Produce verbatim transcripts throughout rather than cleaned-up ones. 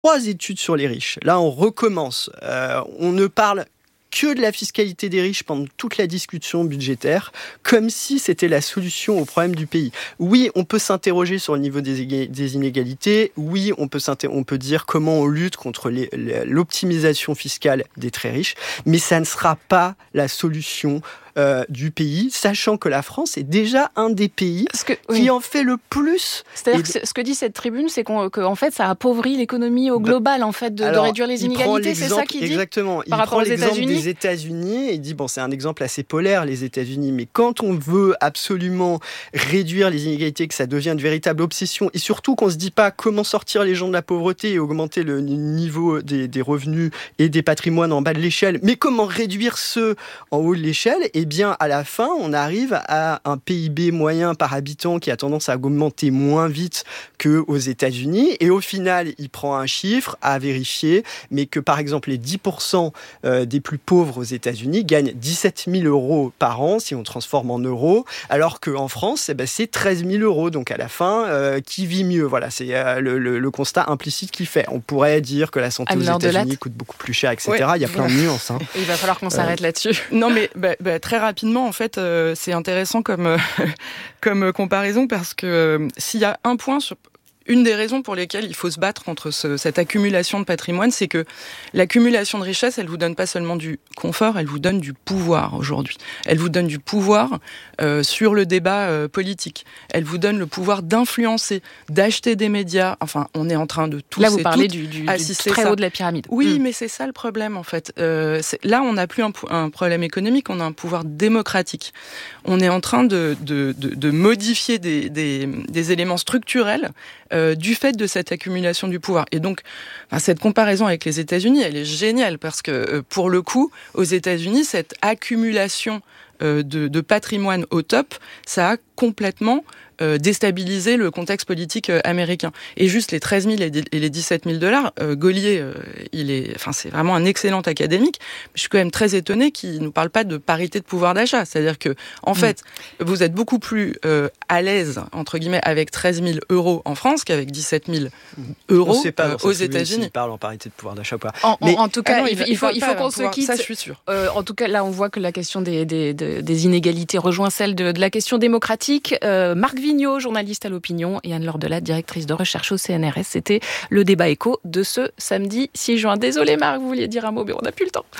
trois études sur les riches. Là, on recommence. Euh, on ne parle que de la fiscalité des riches pendant toute la discussion budgétaire, comme si c'était la solution au problème du pays. Oui, on peut s'interroger sur le niveau des, éga- des inégalités. Oui, on peut, on peut dire comment on lutte contre les, les, l'optimisation fiscale des très riches, mais ça ne sera pas la solution Euh, du pays, sachant que la France est déjà un des pays que, qui oui. en fait le plus. C'est-à-dire que ce que dit cette tribune, c'est qu'en qu fait, ça appauvrit l'économie au global, en fait, de, Alors, de réduire les inégalités, c'est ça qu'il dit ? Exactement. Par il rapport prend aux l'exemple États-Unis des États-Unis et il dit, bon, c'est un exemple assez polaire, les États-Unis, mais quand on veut absolument réduire les inégalités, que ça devient une véritable obsession, et surtout qu'on ne se dit pas comment sortir les gens de la pauvreté et augmenter le niveau des, des revenus et des patrimoines en bas de l'échelle, mais comment réduire ceux en haut de l'échelle, eh bien, à la fin, on arrive à un P I B moyen par habitant qui a tendance à augmenter moins vite qu'aux États-Unis. Et au final, il prend un chiffre à vérifier, mais que par exemple, les dix pour cent des plus pauvres aux États-Unis gagnent dix-sept mille euros par an si on transforme en euros, alors qu'en France, eh ben, c'est treize mille euros. Donc à la fin, euh, qui vit mieux ? Voilà, c'est euh, le, le, le constat implicite qu'il fait. On pourrait dire que la santé aux États-Unis coûte beaucoup plus cher, et cetera. Ouais. Il y a plein de nuances. Hein. Il va falloir qu'on s'arrête euh... là-dessus. Non, mais bah, bah, très rapidement, en fait, euh, c'est intéressant comme, euh, comme comparaison parce que euh, s'il y a un point sur... Une des raisons pour lesquelles il faut se battre contre ce, cette accumulation de patrimoine, c'est que l'accumulation de richesse, elle vous donne pas seulement du confort, elle vous donne du pouvoir aujourd'hui. Elle vous donne du pouvoir euh, sur le débat euh, politique. Elle vous donne le pouvoir d'influencer, d'acheter des médias. Enfin, on est en train de tous Là, vous et parlez toutes du, du, du très ça. haut de la pyramide. Oui, mmh. mais c'est ça le problème, en fait. Euh, c'est, là, on n'a plus un, un problème économique, on a un pouvoir démocratique. On est en train de, de, de, de modifier des, des, des éléments structurels Euh, du fait de cette accumulation du pouvoir. Et donc, enfin, cette comparaison avec les États-Unis, elle est géniale parce que, euh, pour le coup, aux États-Unis, cette accumulation euh, de, de patrimoine au top, ça a complètement euh, déstabilisé le contexte politique euh, américain. Et juste les treize mille et les dix-sept mille dollars, euh, Gaulier, euh, il est, enfin, c'est vraiment un excellent académique. Je suis quand même très étonnée qu'il ne nous parle pas de parité de pouvoir d'achat. C'est-à-dire que, en mmh. fait, vous êtes beaucoup plus euh, à l'aise, entre guillemets, avec treize mille euros en France qu'avec dix-sept mille euros on sait pas euh, aux États-Unis. Il parle en parité de pouvoir d'achat ou pas. En, Mais, en tout cas, ah non, il, il faut, il faut qu'on pouvoir, se quitte. Ça, je suis sûre. Euh, en tout cas, là, on voit que la question des, des, des, des inégalités rejoint celle de, de la question démocratique. Euh, Marc Vigneault, journaliste à l'Opinion, et Anne-Laure Delat, directrice de recherche au C N R S. C'était le débat écho de ce samedi six juin. Désolé Marc, vous vouliez dire un mot, mais on n'a plus le temps.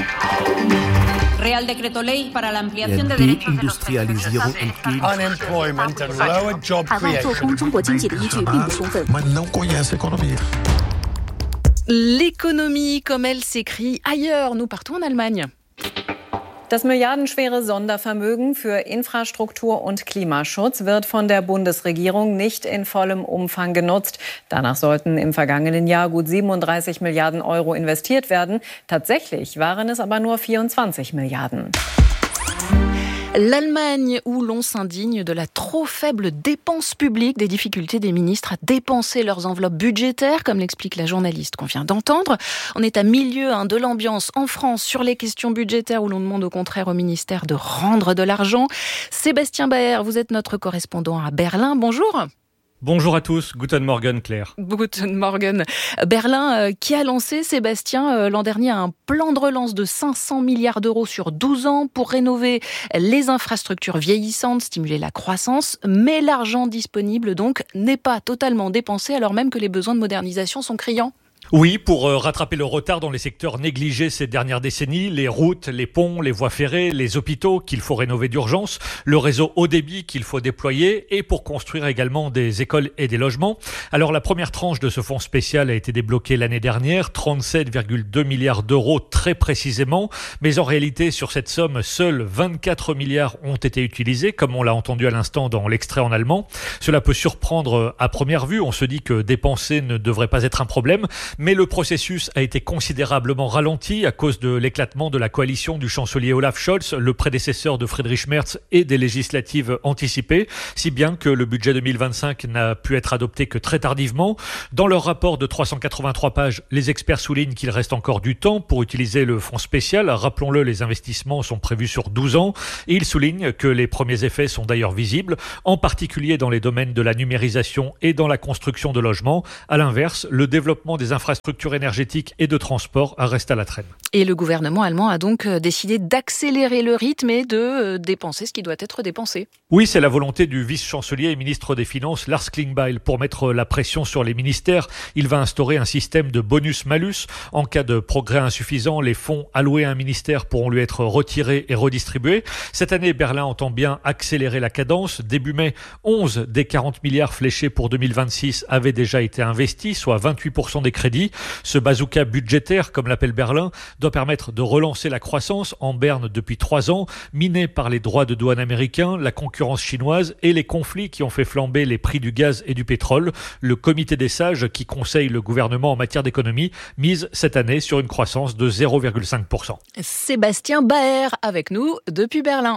Real Decreto Ley para la ampliación de derechos de los Deindustrialisierung entgegen. Unemployment and lower job creation. L'économie, comme elle s'écrit ailleurs, nous partons en Allemagne. Das milliardenschwere Sondervermögen für Infrastruktur und Klimaschutz wird von der Bundesregierung nicht in vollem Umfang genutzt. Danach sollten im vergangenen Jahr gut siebenunddreißig Milliarden Euro investiert werden. Tatsächlich waren es aber nur vierundzwanzig Milliarden. L'Allemagne, où l'on s'indigne de la trop faible dépense publique, des difficultés des ministres à dépenser leurs enveloppes budgétaires, comme l'explique la journaliste qu'on vient d'entendre. On est à milieu hein, de l'ambiance en France sur les questions budgétaires, où l'on demande au contraire au ministère de rendre de l'argent. Sébastien Baer, vous êtes notre correspondant à Berlin. Bonjour. Bonjour à tous, Guten Morgen Claire. Guten Morgen. Berlin euh, qui a lancé, Sébastien, euh, l'an dernier un plan de relance de cinq cents milliards d'euros sur douze ans pour rénover les infrastructures vieillissantes, stimuler la croissance, mais l'argent disponible donc n'est pas totalement dépensé alors même que les besoins de modernisation sont criants. Oui, pour euh, rattraper le retard dans les secteurs négligés ces dernières décennies, les routes, les ponts, les voies ferrées, les hôpitaux qu'il faut rénover d'urgence, le réseau haut débit qu'il faut déployer et pour construire également des écoles et des logements. Alors la première tranche de ce fonds spécial a été débloquée l'année dernière, trente-sept virgule deux milliards d'euros très précisément, mais en réalité sur cette somme, seuls vingt-quatre milliards ont été utilisés, comme on l'a entendu à l'instant dans l'extrait en allemand. Cela peut surprendre à première vue, on se dit que dépenser ne devrait pas être un problème, mais le processus a été considérablement ralenti à cause de l'éclatement de la coalition du chancelier Olaf Scholz, le prédécesseur de Friedrich Merz et des législatives anticipées, si bien que le budget deux mille vingt-cinq n'a pu être adopté que très tardivement. Dans leur rapport de trois cent quatre-vingt-trois pages, les experts soulignent qu'il reste encore du temps pour utiliser le fonds spécial. Rappelons-le, les investissements sont prévus sur douze ans et ils soulignent que les premiers effets sont d'ailleurs visibles, en particulier dans les domaines de la numérisation et dans la construction de logements. À l'inverse, le développement des infrastructures infrastructures énergétiques et de transport restent à la traîne. Et le gouvernement allemand a donc décidé d'accélérer le rythme et de dépenser ce qui doit être dépensé. Oui, c'est la volonté du vice-chancelier et ministre des Finances Lars Klingbeil pour mettre la pression sur les ministères. Il va instaurer un système de bonus-malus. En cas de progrès insuffisant, les fonds alloués à un ministère pourront lui être retirés et redistribués. Cette année, Berlin entend bien accélérer la cadence. Début mai, onze des quarante milliards fléchés pour deux mille vingt-six avaient déjà été investis, soit vingt-huit pour cent des crédits. Ce bazooka budgétaire, comme l'appelle Berlin, doit permettre de relancer la croissance en berne depuis trois ans, minée par les droits de douane américains, la concurrence chinoise et les conflits qui ont fait flamber les prix du gaz et du pétrole. Le comité des sages qui conseille le gouvernement en matière d'économie mise cette année sur une croissance de zéro virgule cinq pour cent. Sébastien Baer avec nous depuis Berlin.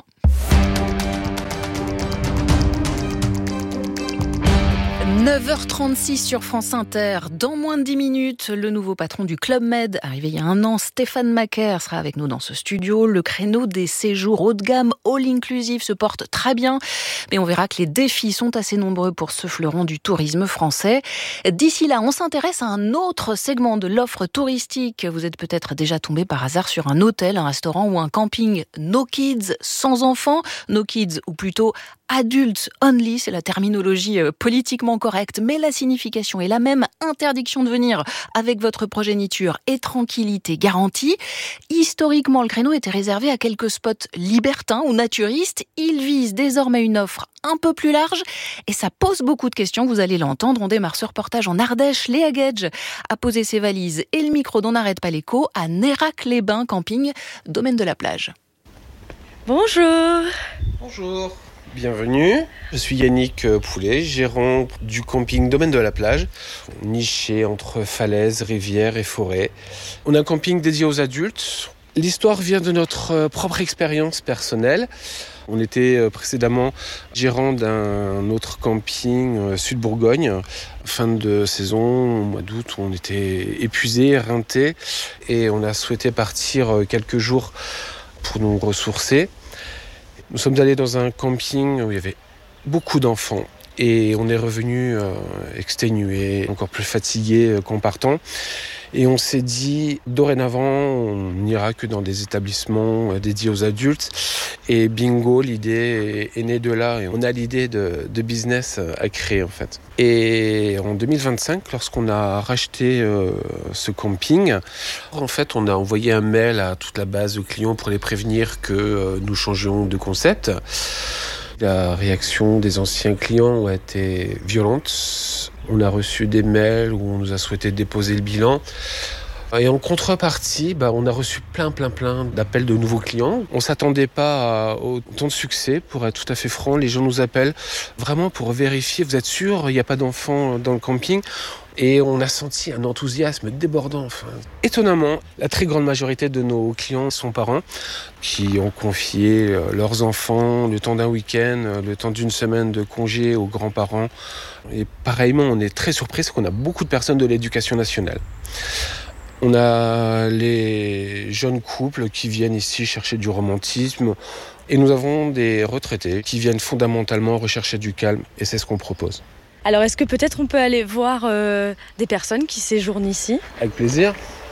neuf heures trente-six sur France Inter. Dans moins de dix minutes, le nouveau patron du Club Med, arrivé il y a un an, Stéphane Macaire, sera avec nous dans ce studio. Le créneau des séjours haut de gamme, all-inclusive, se porte très bien. Mais on verra que les défis sont assez nombreux pour ce fleuron du tourisme français. D'ici là, on s'intéresse à un autre segment de l'offre touristique. Vous êtes peut-être déjà tombé par hasard sur un hôtel, un restaurant ou un camping No Kids, sans enfants. No Kids, ou plutôt Adults Only, c'est la terminologie politiquement correcte, mais la signification est la même. Interdiction de venir avec votre progéniture et tranquillité garantie. Historiquement, le créneau était réservé à quelques spots libertins ou naturistes. Il vise désormais une offre un peu plus large et ça pose beaucoup de questions. Vous allez l'entendre. On démarre ce reportage en Ardèche. Léa Gage a posé ses valises et le micro d'On n'arrête pas l'écho à Nérac-les-Bains, camping, domaine de la plage. Bonjour. Bonjour. Bienvenue, je suis Yannick Poulet, gérant du camping Domaine de la Plage, niché entre falaises, rivières et forêts. On a un camping dédié aux adultes. L'histoire vient de notre propre expérience personnelle. On était précédemment gérant d'un autre camping Sud-Bourgogne. Fin de saison, au mois d'août, on était épuisés, éreintés et on a souhaité partir quelques jours pour nous ressourcer. Nous sommes allés dans un camping où il y avait beaucoup d'enfants et on est revenu euh, exténués, encore plus fatigués qu'en partant. Et on s'est dit, dorénavant, on n'ira que dans des établissements dédiés aux adultes. Et bingo, l'idée est née de là. Et on a l'idée de, de business à créer, en fait. Et en deux mille vingt-cinq, lorsqu'on a racheté euh, ce camping, en fait, on a envoyé un mail à toute la base de clients pour les prévenir que euh, nous changions de concept. La réaction des anciens clients a été violente. On a reçu des mails où on nous a souhaité déposer le bilan. Et en contrepartie, bah, on a reçu plein, plein, plein d'appels de nouveaux clients. On ne s'attendait pas à autant de succès, pour être tout à fait franc. Les gens nous appellent vraiment pour vérifier. Vous êtes sûr, il n'y a pas d'enfants dans le camping ? Et on a senti un enthousiasme débordant. Enfin, étonnamment, la très grande majorité de nos clients sont parents qui ont confié leurs enfants le temps d'un week-end, le temps d'une semaine de congé aux grands-parents. Et pareillement, on est très surpris parce qu'on a beaucoup de personnes de l'éducation nationale. On a les jeunes couples qui viennent ici chercher du romantisme. Et nous avons des retraités qui viennent fondamentalement rechercher du calme. Et c'est ce qu'on propose. Alors, est-ce que peut-être on peut aller voir euh, des personnes qui séjournent ici ? Avec plaisir.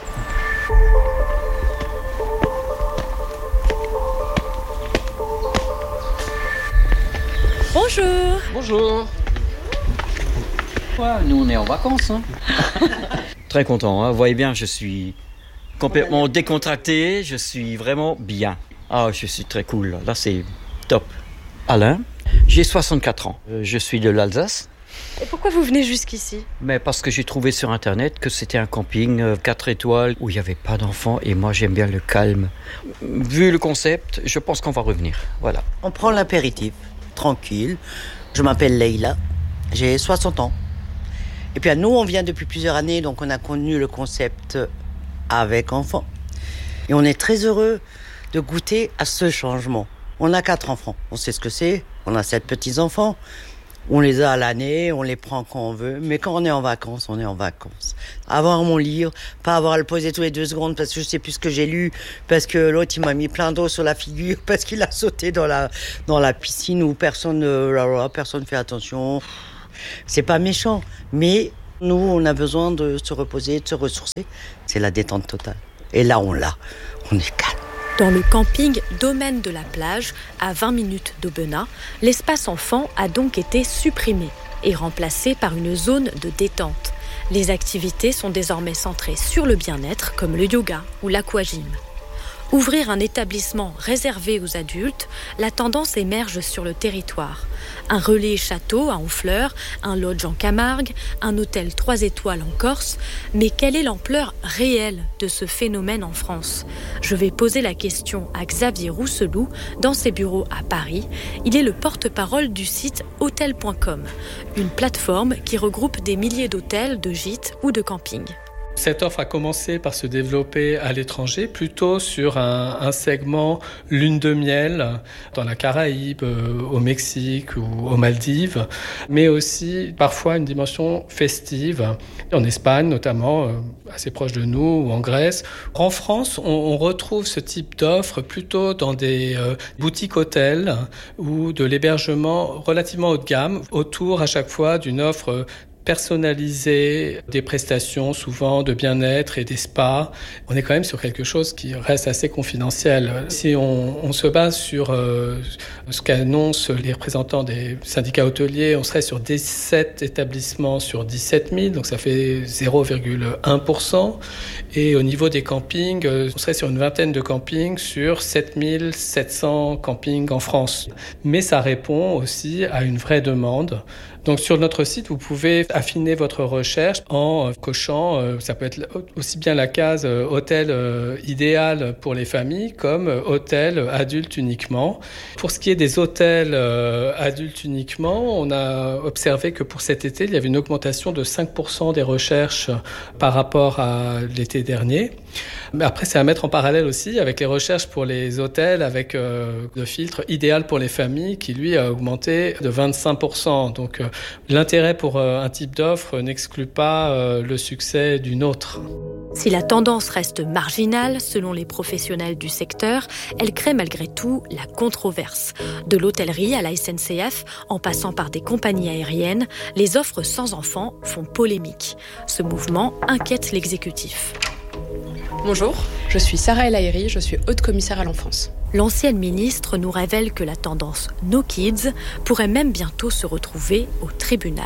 Bonjour. Bonjour. Ouais, nous, on est en vacances. Hein. Très content. Hein. Vous voyez bien, je suis complètement décontracté. Je suis vraiment bien. Ah, je suis très cool. Là, c'est top. Alain, j'ai soixante-quatre ans. Je suis de l'Alsace. Et pourquoi vous venez jusqu'ici ? Mais parce que j'ai trouvé sur Internet que c'était un camping quatre étoiles où il n'y avait pas d'enfants et moi j'aime bien le calme. Vu le concept, je pense qu'on va revenir. Voilà. On prend l'apéritif, tranquille. Je m'appelle Leïla, j'ai soixante ans. Et puis nous, on vient depuis plusieurs années, donc on a connu le concept avec enfants. Et on est très heureux de goûter à ce changement. On a quatre enfants, on sait ce que c'est, on a sept petits-enfants. On les a à l'année, on les prend quand on veut, mais quand on est en vacances, on est en vacances. Avoir mon livre, pas avoir à le poser tous les deux secondes parce que je sais plus ce que j'ai lu, parce que l'autre il m'a mis plein d'eau sur la figure, parce qu'il a sauté dans la dans la piscine où personne euh, personne fait attention. C'est pas méchant, mais Nous, on a besoin de se reposer, de se ressourcer. C'est la détente totale. Et là, on l'a. On est calme. Dans le camping Domaine de la Plage, à vingt minutes d'Aubenas, l'espace enfant a donc été supprimé et remplacé par une zone de détente. Les activités sont désormais centrées sur le bien-être, comme le yoga ou l'aquagym. Ouvrir un établissement réservé aux adultes, la tendance émerge sur le territoire. Un relais château à Honfleur, un lodge en Camargue, un hôtel trois étoiles en Corse. Mais quelle est l'ampleur réelle de ce phénomène en France ? Je vais poser la question à Xavier Rousselou dans ses bureaux à Paris. Il est le porte-parole du site hôtel point com, une plateforme qui regroupe des milliers d'hôtels, de gîtes ou de campings. Cette offre a commencé par se développer à l'étranger, plutôt sur un, un segment lune de miel dans la Caraïbe, au Mexique ou aux Maldives, mais aussi parfois une dimension festive, en Espagne notamment, assez proche de nous, ou en Grèce. En France, on, on retrouve ce type d'offre plutôt dans des euh, boutiques hôtels ou de l'hébergement relativement haut de gamme, autour à chaque fois d'une offre personnaliser des prestations souvent de bien-être et des spas. On est quand même sur quelque chose qui reste assez confidentiel. Si on, on se base sur euh, ce qu'annoncent les représentants des syndicats hôteliers, on serait sur dix-sept établissements sur dix-sept mille, donc ça fait zéro virgule un pour cent. Et au niveau des campings, on serait sur une vingtaine de campings sur sept mille sept cents campings en France. Mais ça répond aussi à une vraie demande. Donc sur notre site, vous pouvez affiner votre recherche en cochant, euh, ça peut être aussi bien la case euh, hôtel euh, idéal pour les familles comme euh, hôtel adulte uniquement. Pour ce qui est des hôtels euh, adultes uniquement, on a observé que pour cet été, il y avait une augmentation de cinq pour cent des recherches par rapport à l'été dernier. Mais après, c'est à mettre en parallèle aussi avec les recherches pour les hôtels avec euh, le filtre idéal pour les familles qui, lui, a augmenté de vingt-cinq pour cent. Donc, euh, l'intérêt pour euh, un type d'offre n'exclut pas euh, le succès d'une autre. Si la tendance reste marginale, selon les professionnels du secteur, elle crée malgré tout la controverse. De l'hôtellerie à la S N C F, en passant par des compagnies aériennes, les offres sans enfants font polémique. Ce mouvement inquiète l'exécutif. Bonjour, je suis Sarah El Haïry, je suis haute commissaire à l'enfance. L'ancienne ministre nous révèle que la tendance No Kids pourrait même bientôt se retrouver au tribunal.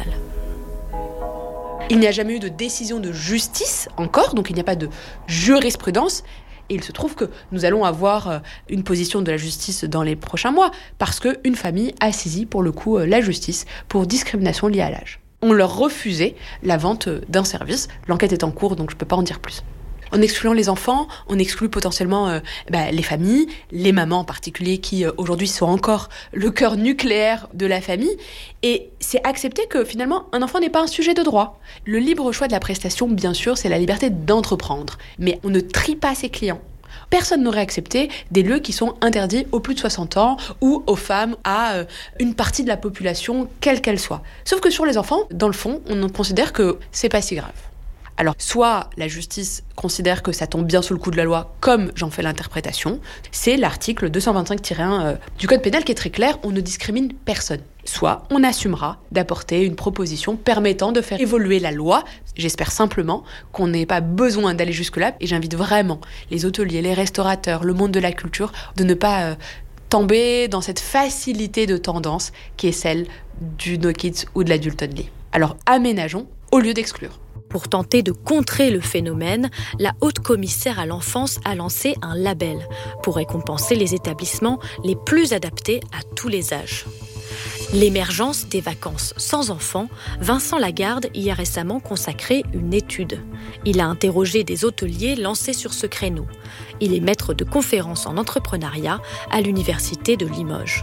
Il n'y a jamais eu de décision de justice encore, donc il n'y a pas de jurisprudence. Et il se trouve que nous allons avoir une position de la justice dans les prochains mois, parce qu'une famille a saisi pour le coup la justice pour discrimination liée à l'âge. On leur refusait la vente d'un service. L'enquête est en cours, donc je ne peux pas en dire plus. En excluant les enfants, on exclut potentiellement euh, bah, les familles, les mamans en particulier qui euh, aujourd'hui sont encore le cœur nucléaire de la famille. Et c'est accepter que finalement un enfant n'est pas un sujet de droit. Le libre choix de la prestation, bien sûr, c'est la liberté d'entreprendre. Mais on ne trie pas ses clients. Personne n'aurait accepté des lieux qui sont interdits aux plus de soixante ans ou aux femmes, à euh, une partie de la population, quelle qu'elle soit. Sauf que sur les enfants, dans le fond, on considère que c'est pas si grave. Alors, soit la justice considère que ça tombe bien sous le coup de la loi, comme j'en fais l'interprétation, c'est l'article deux cent vingt-cinq tiret un euh, du Code pénal qui est très clair, on ne discrimine personne. Soit on assumera d'apporter une proposition permettant de faire évoluer la loi. J'espère simplement qu'on n'ait pas besoin d'aller jusque-là, et j'invite vraiment les hôteliers, les restaurateurs, le monde de la culture, de ne pas euh, tomber dans cette facilité de tendance qui est celle du No Kids ou de l'adulte only. Alors aménageons au lieu d'exclure. Pour tenter de contrer le phénomène, la haute commissaire à l'enfance a lancé un label pour récompenser les établissements les plus adaptés à tous les âges. L'émergence des vacances sans enfants, Vincent Lagarde y a récemment consacré une étude. Il a interrogé des hôteliers lancés sur ce créneau. Il est maître de conférences en entrepreneuriat à l'université de Limoges.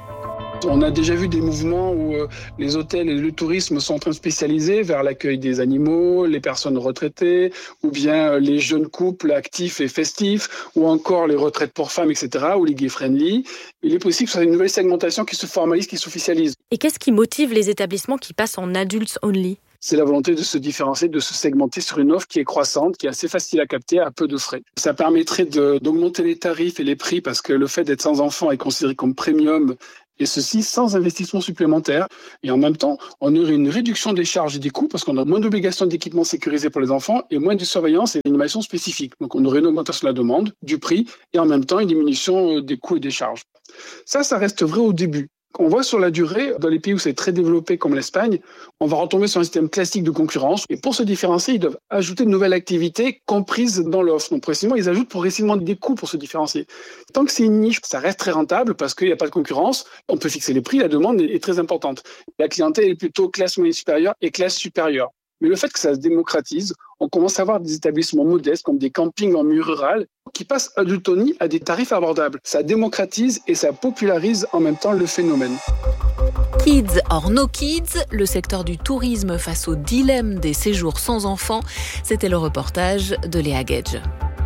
On a déjà vu des mouvements où euh, les hôtels et le tourisme sont en train de spécialiser vers l'accueil des animaux, les personnes retraitées, ou bien euh, les jeunes couples actifs et festifs, ou encore les retraites pour femmes, et cetera, ou les gay-friendly. Il est possible que ce soit une nouvelle segmentation qui se formalise, qui s'officialise. Et qu'est-ce qui motive les établissements qui passent en adults only ? C'est la volonté de se différencier, de se segmenter sur une offre qui est croissante, qui est assez facile à capter à peu de frais. Ça permettrait de, d'augmenter les tarifs et les prix parce que le fait d'être sans enfant est considéré comme premium Et ceci sans investissement supplémentaire. Et en même temps, on aurait une réduction des charges et des coûts parce qu'on a moins d'obligations d'équipement sécurisé pour les enfants et moins de surveillance et d'animation spécifique. Donc on aurait une augmentation de la demande, du prix et en même temps une diminution des coûts et des charges. Ça, ça reste vrai au début. On voit sur la durée, dans les pays où c'est très développé comme l'Espagne, on va retomber sur un système classique de concurrence. Et pour se différencier, ils doivent ajouter de nouvelles activités comprises dans l'offre. Donc précisément, ils ajoutent progressivement des coûts pour se différencier. Tant que c'est une niche, ça reste très rentable parce qu'il n'y a pas de concurrence. On peut fixer les prix, la demande est très importante. La clientèle est plutôt classe moyenne supérieure et classe supérieure. Mais le fait que ça se démocratise, on commence à avoir des établissements modestes comme des campings en milieu rural qui passent à l'autonomie à des tarifs abordables. Ça démocratise et ça popularise en même temps le phénomène. Kids or no kids, le secteur du tourisme face au dilemme des séjours sans enfants, c'était le reportage de Léa Gage.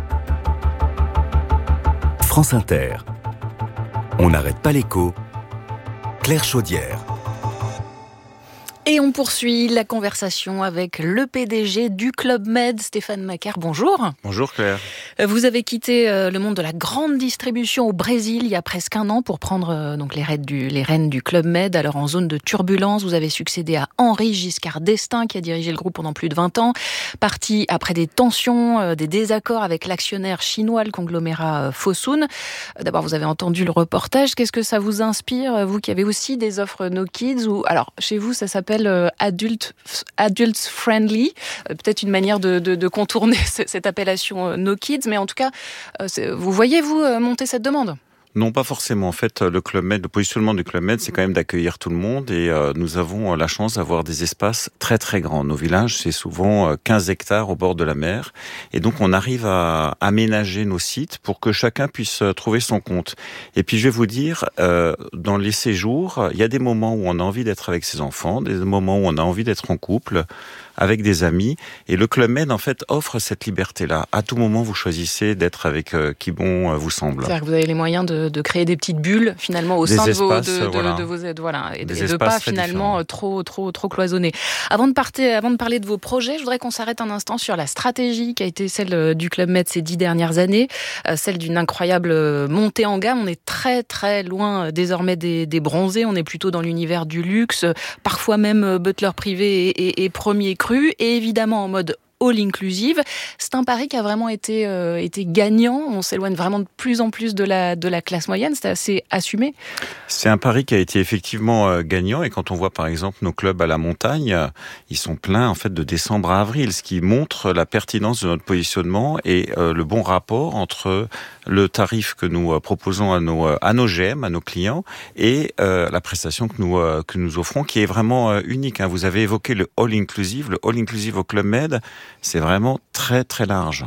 France Inter. On n'arrête pas l'écho. Claire Chaudière. Et on poursuit la conversation avec le P D G du Club Med, Stéphane Macaire. Bonjour. Bonjour Claire. Vous avez quitté le monde de la grande distribution au Brésil il y a presque un an pour prendre donc les rênes du, les rênes du Club Med. Alors en zone de turbulence, vous avez succédé à Henri Giscard d'Estaing qui a dirigé le groupe pendant plus de vingt ans. Parti après des tensions, des désaccords avec l'actionnaire chinois, le conglomérat Fosun. D'abord, vous avez entendu le reportage. Qu'est-ce que ça vous inspire, vous qui avez aussi des offres No Kids ou alors chez vous ça s'appelle Adult, adult friendly, peut-être une manière de, de, de contourner cette appellation No Kids, mais en tout cas, vous voyez vous monter cette demande ? Non, pas forcément. En fait, le Club Med, le positionnement du Club Med, c'est quand même d'accueillir tout le monde et euh, nous avons la chance d'avoir des espaces très très grands. Nos villages, c'est souvent quinze hectares au bord de la mer et donc on arrive à aménager nos sites pour que chacun puisse trouver son compte. Et puis je vais vous dire, euh, dans les séjours, il y a des moments où on a envie d'être avec ses enfants, des moments où on a envie d'être en couple, avec des amis. Et le Club Med, en fait, offre cette liberté-là. À tout moment, vous choisissez d'être avec euh, qui bon euh, vous semble. C'est-à-dire que vous avez les moyens de, de créer des petites bulles, finalement, au des sein espaces, de vos, de, voilà. de, de vos aides, voilà. Et, des et de pas, finalement, trop, trop, trop cloisonner. Avant de, partir, avant de parler de vos projets, je voudrais qu'on s'arrête un instant sur la stratégie qui a été celle du Club Med ces dix dernières années, euh, celle d'une incroyable montée en gamme. On est très, très loin, désormais, des, des bronzés. On est plutôt dans l'univers du luxe, parfois même butler privé et, et, et premier cru. Et évidemment, en mode all-inclusive. C'est un pari qui a vraiment été, euh, été gagnant. On s'éloigne vraiment de plus en plus de la, de la classe moyenne. C'était assez assumé. C'est un pari qui a été effectivement euh, gagnant. Et quand on voit par exemple nos clubs à la montagne, euh, ils sont pleins en fait de décembre à avril, ce qui montre la pertinence de notre positionnement et euh, le bon rapport entre le tarif que nous euh, proposons à nos, à nos G M, à nos clients, et euh, la prestation que nous, euh, que nous offrons, qui est vraiment euh, unique. Hein. Vous avez évoqué le all-inclusive. Le all-inclusive au Club Med, c'est vraiment très très large.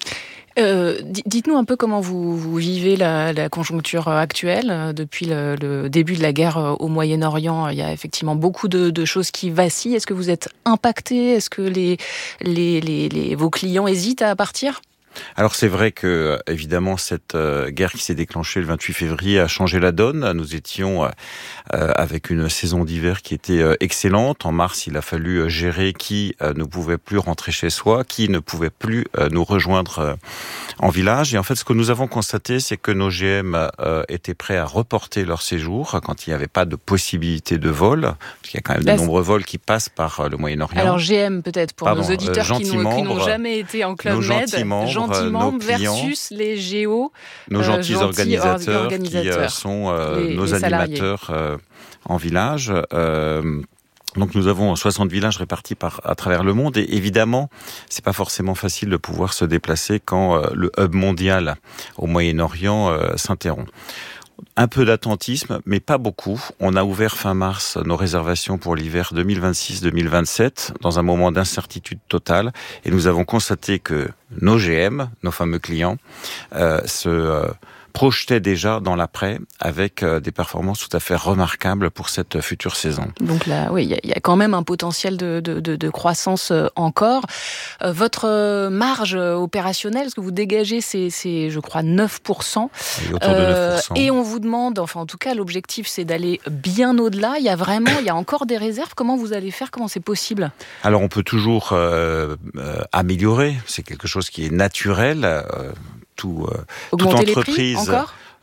Euh, dites-nous un peu comment vous, vous vivez la, la conjoncture actuelle. Depuis le, le début de la guerre au Moyen-Orient, il y a effectivement beaucoup de, de choses qui vacillent. Est-ce que vous êtes impacté ? Est-ce que les, les, les, les, vos clients hésitent à partir ? Alors c'est vrai que évidemment cette euh, guerre qui s'est déclenchée le vingt-huit février a changé la donne. Nous étions euh, avec une saison d'hiver qui était euh, excellente. En mars, il a fallu gérer qui euh, ne pouvait plus rentrer chez soi, qui ne pouvait plus euh, nous rejoindre euh, en village. Et en fait, ce que nous avons constaté, c'est que nos G M euh, étaient prêts à reporter leur séjour quand il n'y avait pas de possibilité de vol. Parce qu'il y a quand même Là, de nombreux vols qui passent par le Moyen-Orient. Alors G M peut-être pour Pardon, nos auditeurs euh, qui, n'ont, qui n'ont jamais été en Club Med. Gentils membres, gentils membres versus les géos, nos gentils, euh, gentils organisateurs, organisateurs qui euh, sont euh, les, nos les animateurs euh, en village. Euh, donc nous avons soixante villages répartis par, à travers le monde et évidemment, c'est pas forcément facile de pouvoir se déplacer quand euh, le hub mondial au Moyen-Orient euh, s'interrompt. Un peu d'attentisme, mais pas beaucoup. On a ouvert fin mars nos réservations pour l'hiver deux mille vingt-six deux mille vingt-sept dans un moment d'incertitude totale et nous avons constaté que nos G M, nos fameux clients, euh, se euh, projetaient déjà dans l'après avec euh, des performances tout à fait remarquables pour cette future saison. Donc là, oui, il y, y a quand même un potentiel de, de, de, de croissance euh, encore. Euh, votre marge opérationnelle, ce que vous dégagez, c'est, c'est je crois, neuf pour cent. Et autour de neuf pour cent. Euh, et on vous demande, enfin en tout cas, l'objectif, c'est d'aller bien au-delà. Il y a vraiment, il y a encore des réserves. Comment vous allez faire ? Comment c'est possible ? Alors on peut toujours euh, euh, améliorer. C'est quelque chose qui est naturel. Euh, Tout, euh, toute entreprise, encore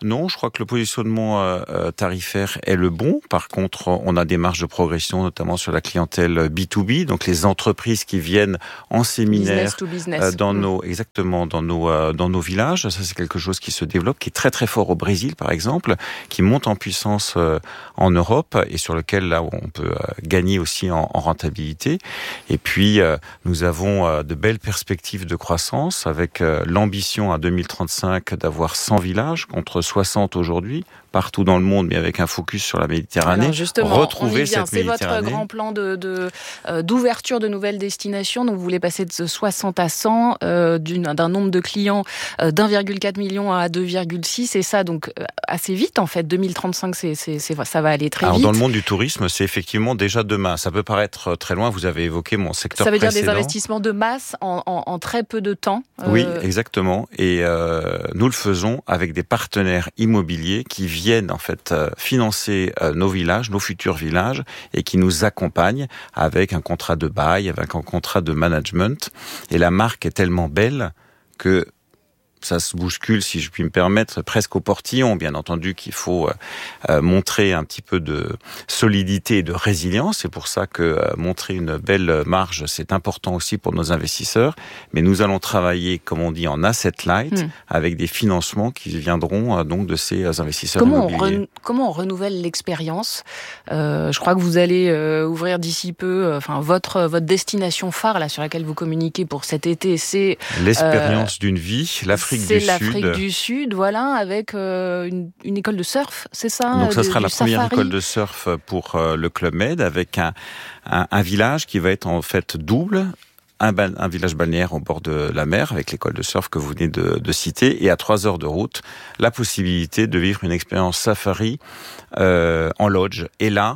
Non, je crois que le positionnement euh, tarifaire est le bon. Par contre, on a des marges de progression, notamment sur la clientèle B deux B, donc les entreprises qui viennent en séminaire business to business. Euh, dans mmh. nos exactement dans nos euh, dans nos villages. Ça, c'est quelque chose qui se développe, qui est très très fort au Brésil, par exemple, qui monte en puissance euh, en Europe et sur lequel là on peut euh, gagner aussi en, en rentabilité. Et puis euh, nous avons euh, de belles perspectives de croissance avec euh, l'ambition à deux mille trente-cinq d'avoir cent villages contre soixante aujourd'hui, partout dans le monde, mais avec un focus sur la Méditerranée. Alors justement, retrouver on y vient. cette C'est Méditerranée. votre grand plan de, de, euh, d'ouverture de nouvelles destinations. Donc vous voulez passer de soixante à cent, euh, d'une, d'un nombre de clients euh, d'un virgule quatre million à deux virgule six, et ça donc euh, assez vite en fait. deux mille trente-cinq, c'est, c'est, c'est, ça va aller très Alors, vite. dans le monde du tourisme, c'est effectivement déjà demain. Ça peut paraître très loin. Vous avez évoqué mon secteur précédent. Ça veut précédent. dire des investissements de masse en, en, en très peu de temps. Euh... Oui, exactement. Et euh, nous le faisons avec des partenaires immobiliers qui viennent en fait euh, financer euh, nos villages, nos futurs villages, et qui nous accompagnent avec un contrat de bail, avec un contrat de management. Et la marque est tellement belle que ça se bouscule, si je puis me permettre, presque au portillon. Bien entendu qu'il faut euh, montrer un petit peu de solidité et de résilience. C'est pour ça que euh, montrer une belle marge, c'est important aussi pour nos investisseurs. Mais nous allons travailler, comme on dit, en asset light, mmh. avec des financements qui viendront euh, donc de ces euh, investisseurs comment immobiliers. On re- comment on renouvelle l'expérience ? euh, Je crois que vous allez euh, ouvrir d'ici peu, euh, enfin votre votre destination phare là sur laquelle vous communiquez pour cet été, c'est l'expérience euh, d'une vie, l'Afrique. C'est du l'Afrique Sud. du Sud, voilà, avec euh, une, une école de surf, c'est ça ? Donc, ça de, sera la première safari. école de surf pour euh, le Club Med, avec un, un, un village qui va être en fait double. Un, ba- un village balnéaire au bord de la mer, avec l'école de surf que vous venez de, de citer, et à trois heures de route, la possibilité de vivre une expérience safari euh, en lodge. Et là,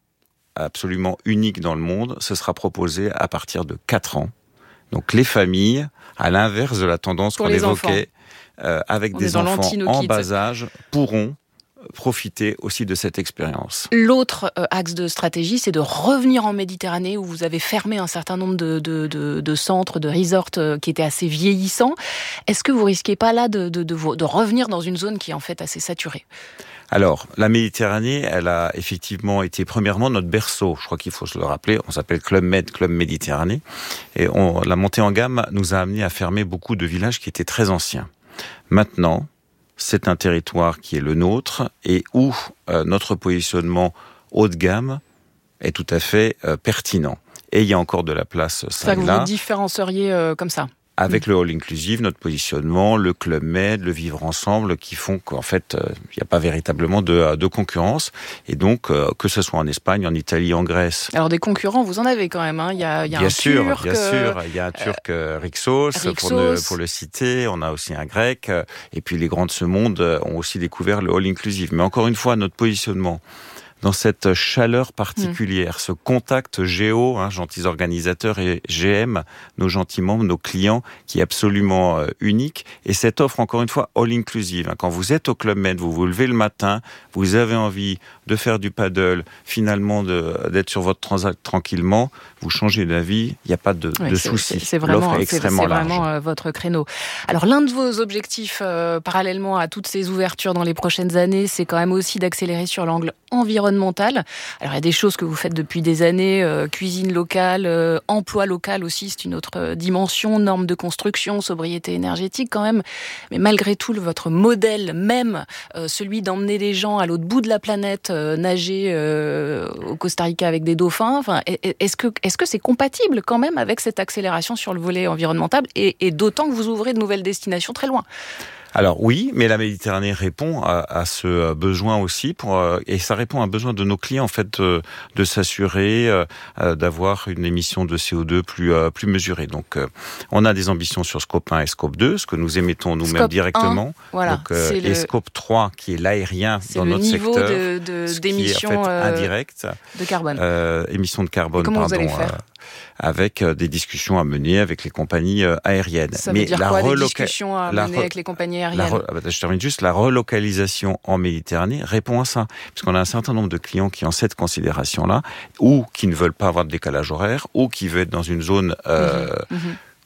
absolument unique dans le monde, ce sera proposé à partir de quatre ans. Donc les familles, à l'inverse de la tendance pour qu'on évoquait, euh, avec On des enfants en bas âge, pourront profiter aussi de cette expérience. L'autre euh, axe de stratégie, c'est de revenir en Méditerranée, où vous avez fermé un certain nombre de, de, de, de centres, de resorts euh, qui étaient assez vieillissants. Est-ce que vous risquez pas là de, de, de, de revenir dans une zone qui est en fait assez saturée ? Alors, la Méditerranée, elle a effectivement été premièrement notre berceau. Je crois qu'il faut se le rappeler. On s'appelle Club Med, Club Méditerranée. Et on, la montée en gamme nous a amené à fermer beaucoup de villages qui étaient très anciens. Maintenant, c'est un territoire qui est le nôtre et où euh, notre positionnement haut de gamme est tout à fait euh, pertinent. Et il y a encore de la place ça, ça que vous vous différencieriez euh, comme ça. Avec le all inclusive, notre positionnement, le Club Med, le vivre ensemble, qui font qu'en fait, il euh, n'y a pas véritablement de, de concurrence. Et donc, euh, que ce soit en Espagne, en Italie, en Grèce. Alors, des concurrents, vous en avez quand même. Hein. Il y a, il y a bien un sûr, Turc. Bien sûr, il y a un Turc, euh, Rixos, Rixos. Pour, ne, pour le citer. On a aussi un Grec. Et puis, les grands de ce monde ont aussi découvert le all inclusive. Mais encore une fois, notre positionnement dans cette chaleur particulière, mmh. ce contact géo, hein, gentils organisateurs et G M, nos gentils membres, nos clients, qui est absolument euh, unique. Et cette offre, encore une fois, all-inclusive. Hein, quand vous êtes au Club Med, vous vous levez le matin, vous avez envie de faire du paddle, finalement de, d'être sur votre transat tranquillement, vous changez d'avis, il n'y a pas de, oui, de c'est, souci. C'est, c'est vraiment, L'offre est c'est, extrêmement c'est large. vraiment euh, votre créneau. Alors, l'un de vos objectifs, euh, parallèlement à toutes ces ouvertures dans les prochaines années, c'est quand même aussi d'accélérer sur l'angle environnemental. Alors, il y a des choses que vous faites depuis des années, euh, cuisine locale, euh, emploi local aussi, c'est une autre euh, dimension, normes de construction, sobriété énergétique quand même. Mais malgré tout, le, votre modèle même, euh, celui d'emmener les gens à l'autre bout de la planète, euh, nager euh, au Costa Rica avec des dauphins, enfin, est-ce que, est-ce que c'est compatible quand même avec cette accélération sur le volet environnemental et, et d'autant que vous ouvrez de nouvelles destinations très loin ? Alors oui, mais la Méditerranée répond à, à ce besoin aussi, pour, et ça répond à un besoin de nos clients en fait de, de s'assurer euh, d'avoir une émission de C O deux plus euh, plus mesurée. Donc euh, on a des ambitions sur Scope un et Scope deux, ce que nous émettons nous-mêmes Scope directement. un, voilà, Donc, euh, c'est et le... Scope trois qui est l'aérien c'est dans notre secteur. secteur, de, de, ce d'émissions qui est en fait euh, indirect, de carbone. Euh, émissions de carbone. Et comment pardon, vous allez faire ? Euh, avec des discussions à mener avec les compagnies aériennes. Ça Mais veut dire la quoi, reloca- des discussions à la mener re- avec les compagnies aériennes ? la re- Je termine juste, la relocalisation en Méditerranée répond à ça. Puisqu'on a un certain nombre de clients qui ont cette considération-là, ou qui ne veulent pas avoir de décalage horaire, ou qui veulent être dans une zone euh, mmh, mmh.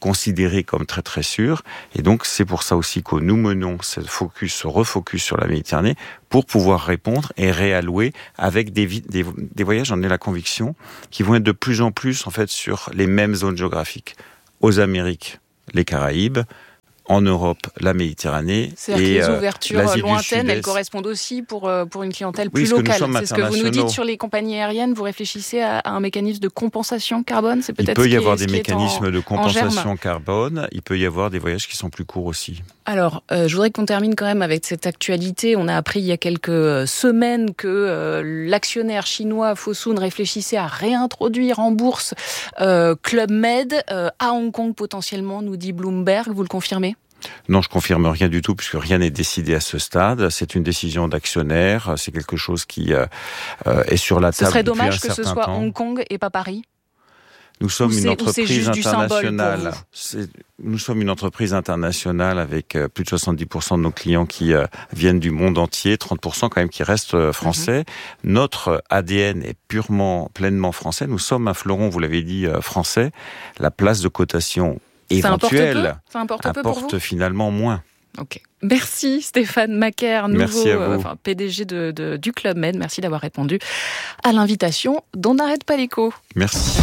considéré comme très très sûr. Et donc c'est pour ça aussi que nous menons ce focus, ce refocus sur la Méditerranée pour pouvoir répondre et réallouer avec des, des, des voyages, j'en ai la conviction, qui vont être de plus en plus en fait sur les mêmes zones géographiques. Aux Amériques, les Caraïbes, en Europe, la Méditerranée. C'est-à-dire et que les ouvertures euh, lointaines, elles correspondent aussi pour, euh, pour une clientèle oui, plus locale. C'est ce que vous nous dites sur les compagnies aériennes. Vous réfléchissez à, à un mécanisme de compensation carbone. C'est peut-être Il peut y ce avoir qui est, des mécanismes en, de compensation carbone. Il peut y avoir des voyages qui sont plus courts aussi. Alors, euh, je voudrais qu'on termine quand même avec cette actualité. On a appris il y a quelques semaines que euh, l'actionnaire chinois Fosun réfléchissait à réintroduire en bourse euh, Club Med euh, à Hong Kong potentiellement, nous dit Bloomberg. Vous le confirmez ? Non, je confirme rien du tout, puisque rien n'est décidé à ce stade. C'est une décision d'actionnaire. C'est quelque chose qui euh, est sur la table. Ce serait depuis dommage un que ce certain soit temps. Hong Kong et pas Paris. Nous sommes ou une entreprise internationale. C'est, nous sommes une entreprise internationale avec euh, plus de soixante-dix pour cent de nos clients qui euh, viennent du monde entier, trente pour cent quand même qui restent euh, français. Mm-hmm. Notre A D N est purement, pleinement français. Nous sommes un fleuron, vous l'avez dit, euh, français. La place de cotation éventuelle apporte, apporte finalement moins. Ok. Merci Stéphane Macaire, nouveau euh, enfin, P D G de, de, du Club Med. Merci d'avoir répondu à l'invitation d'On n'arrête pas l'écho. Merci.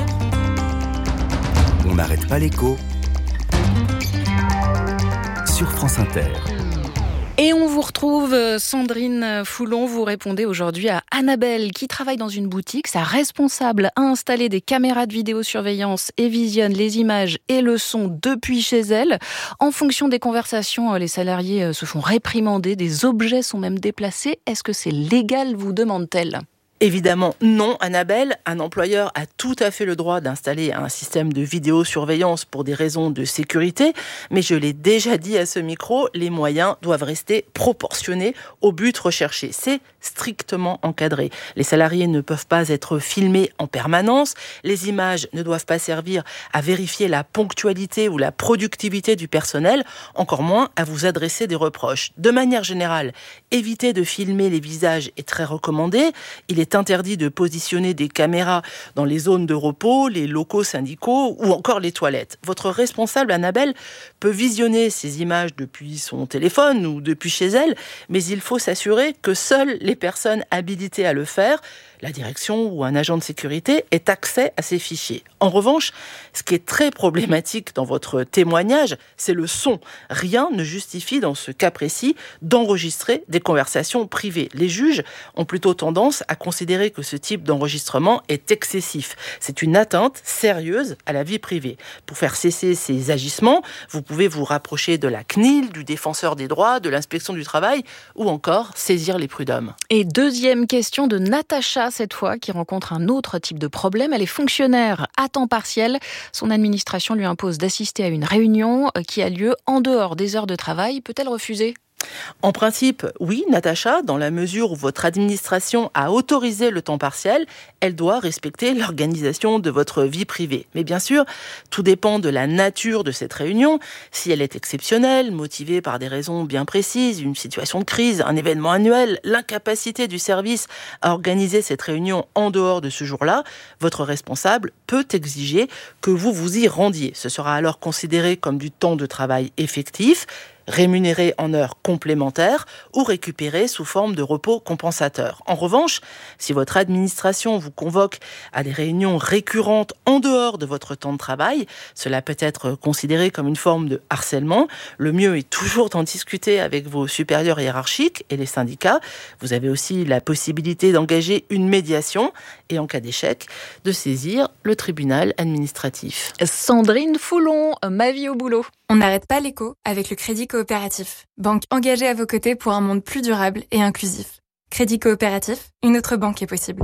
On n'arrête pas l'écho sur France Inter. Et on vous retrouve, Sandrine Foulon, vous répondez aujourd'hui à Annabelle qui travaille dans une boutique. Sa responsable a installé des caméras de vidéosurveillance et visionne les images et le son depuis chez elle. En fonction des conversations, les salariés se font réprimander, des objets sont même déplacés. Est-ce que c'est légal, vous demande-t-elle ? Évidemment non, Annabelle. Un employeur a tout à fait le droit d'installer un système de vidéosurveillance pour des raisons de sécurité, mais je l'ai déjà dit à ce micro, les moyens doivent rester proportionnés au but recherché. C'est strictement encadré. Les salariés ne peuvent pas être filmés en permanence, les images ne doivent pas servir à vérifier la ponctualité ou la productivité du personnel, encore moins à vous adresser des reproches. De manière générale, éviter de filmer les visages est très recommandé. Il est interdit de positionner des caméras dans les zones de repos, les locaux syndicaux ou encore les toilettes. Votre responsable, Annabelle, peut visionner ces images depuis son téléphone ou depuis chez elle, mais il faut s'assurer que seules les personnes habilitées à le faire, la direction ou un agent de sécurité, aient accès à ces fichiers. En revanche, ce qui est très problématique dans votre témoignage, c'est le son. Rien ne justifie dans ce cas précis d'enregistrer des conversations privées. Les juges ont plutôt tendance à considérer que ce type d'enregistrement est excessif. C'est une atteinte sérieuse à la vie privée. Pour faire cesser ces agissements, vous pouvez vous rapprocher de la C N I L, du défenseur des droits, de l'inspection du travail ou encore saisir les prud'hommes. Et deuxième question de Natacha, cette fois, qui rencontre un autre type de problème. Elle est fonctionnaire à temps partiel. Son administration lui impose d'assister à une réunion qui a lieu en dehors des heures de travail. Peut-elle refuser ? En principe, oui, Natacha, dans la mesure où votre administration a autorisé le temps partiel, elle doit respecter l'organisation de votre vie privée. Mais bien sûr, tout dépend de la nature de cette réunion. Si elle est exceptionnelle, motivée par des raisons bien précises, une situation de crise, un événement annuel, l'incapacité du service à organiser cette réunion en dehors de ce jour-là, votre responsable peut exiger que vous vous y rendiez. Ce sera alors considéré comme du temps de travail effectif, rémunéré en heures complémentaires ou récupéré sous forme de repos compensateur. En revanche, si votre administration vous convoque à des réunions récurrentes en dehors de votre temps de travail, cela peut être considéré comme une forme de harcèlement. Le mieux est toujours d'en discuter avec vos supérieurs hiérarchiques et les syndicats. Vous avez aussi la possibilité d'engager une médiation et en cas d'échec, de saisir le tribunal administratif. Sandrine Foulon, ma vie au boulot. On n'arrête pas l'écho avec le Crédit Coopératif, banque engagée à vos côtés pour un monde plus durable et inclusif. Crédit Coopératif, une autre banque est possible.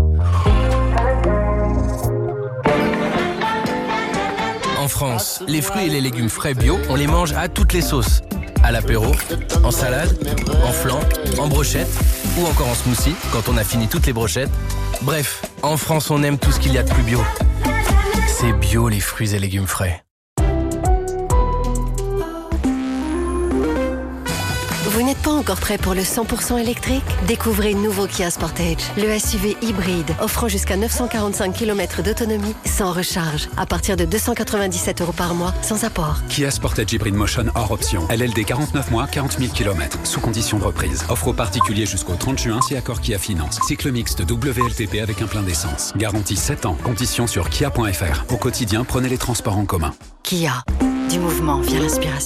En France, les fruits et les légumes frais bio, on les mange à toutes les sauces. À l'apéro, en salade, en flan, en brochette ou encore en smoothie quand on a fini toutes les brochettes. Bref, en France, on aime tout ce qu'il y a de plus bio. C'est bio les fruits et légumes frais. Vous n'êtes Pas encore prêt pour le cent pour cent électrique? Découvrez le nouveau Kia Sportage, le S U V hybride offrant jusqu'à neuf cent quarante-cinq kilomètres d'autonomie sans recharge, à partir de deux cent quatre-vingt-dix-sept euros par mois, sans apport. Kia Sportage Hybrid Motion hors option. L L D quarante-neuf mois, quarante mille kilomètres, sous condition de reprise. Offre aux particuliers jusqu'au trente juin si accord Kia Finance. Cycle mixte W L T P avec un plein d'essence. Garantie sept ans. Conditions sur kia point f r. Au quotidien, prenez les transports en commun. Kia, du mouvement via l'inspiration.